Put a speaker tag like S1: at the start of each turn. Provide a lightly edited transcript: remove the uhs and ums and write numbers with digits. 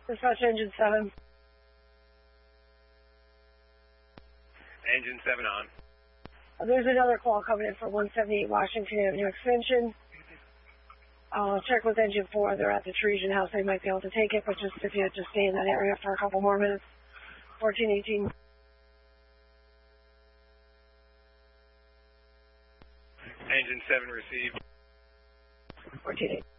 S1: Dispatch engine 7.
S2: Engine 7 on.
S1: There's another call coming in for 178 Washington Avenue Extension. I'll check with engine 4. They're at the Teresian House. They might be able to take it, but just if you just stay in that area for a couple more minutes. 1418.
S2: Engine 7 received.
S1: 1418.